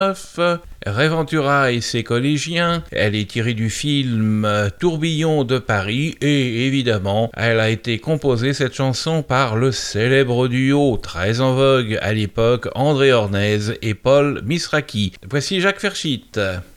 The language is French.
Réventura et ses collégiens. Elle est tirée du film Tourbillon de Paris et évidemment, elle a été composée cette chanson par le célèbre duo très en vogue à l'époque, André Hornez et Paul Misraki. Voici Jacques Ferchit.